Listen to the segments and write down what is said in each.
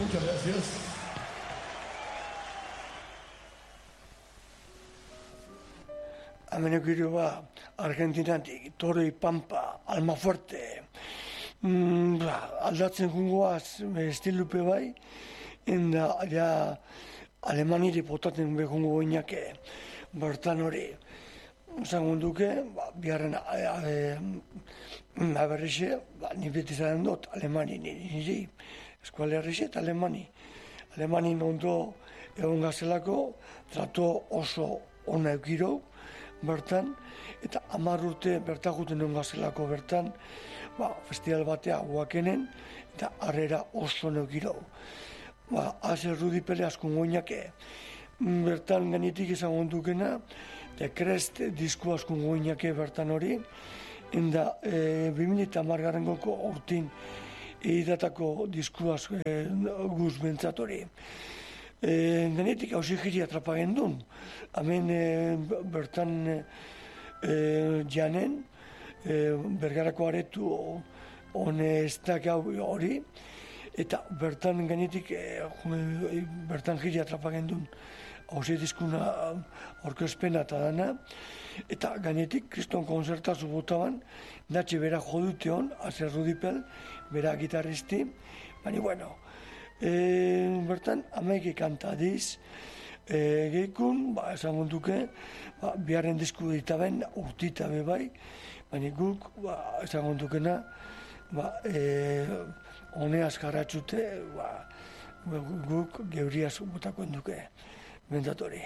Muchas gracias. Amenekiro Argentinatik, Toro y Pampa, Almafuerte. Aldatzen gungoaz estilupe bai, enda ja Alemanirik potaten behungo goinake, bertan hori. Zangun duke, biharren aberrixe, ni beti zaren dut, Alemani niri, eskualerrixe eta Alemani. Alemani nondo egon gazelako, trato oso ona eukiro, bertan, eta 10 urte bertakuten egon gazelako bertan, festival batea guakenen, eta harrera oso neukiro. Haze Rudipele askun goinake, bertan ganitik izango dukena, de Crest disku askun goinake bertan hori, enda 2010 urtin idatako disku guz bentsat hori. Genetik hausi jiri atrapagen duen, hemen bertan janen, bergarako aretu honestak hori, eta bertan genetik bertan jiri atrapagen duen, hausi diskuna orkezpena eta dana, eta gainetik kriston konzertazu botaban, datxe bera jodute hon, Haze Rudipel, bera gitarristi, baina bueno, bertan amaike kanta diz, gehikun, esan duke, biharren disku ditaben urtita bebai, baina guk, esan dukena, hone azkarratxute, guk geuriaz botakoen duke, bendatori.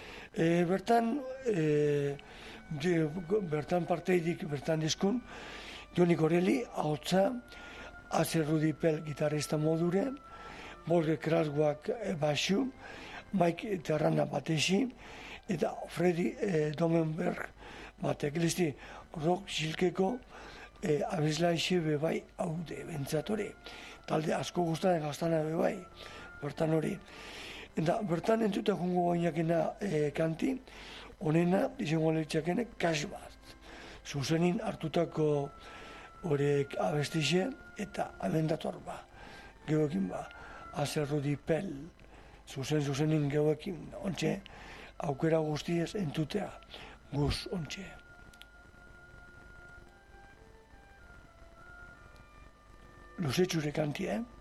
Bertan parteidik, bertan diskun, Joni Goreli, ahotsa, Haze Rudipel gitarrista modure, Borge Krasguak basu, Mike Terrana batesi, eta Freddy Domenberg batek. Listi, rock silkeko abeslaixe bebai haude, bentsatore. Talde asko guztanen gaztana bebai, bertan hori. Eta bertan entzute jungo goinakena kanti, honena izango lehitzakene kas bat. Zuzenin hartutako horek abestixe eta abendator Geuekin Haze Rudipel, zuzenin geuekin, ontxe, aukera guztiez entzutea, guz ontxe. Luzetxure kanti,